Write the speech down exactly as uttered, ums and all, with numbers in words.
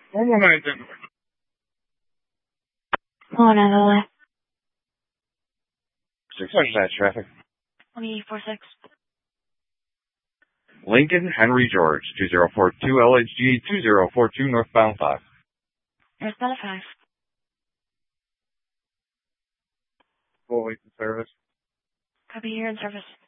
One more minute, then. On another line. Six hundred that traffic. twenty-eight forty-six. Lincoln Henry George, two zero four two L H G two zero four two northbound five. There's about a five. Full wait in service. Copy here in service.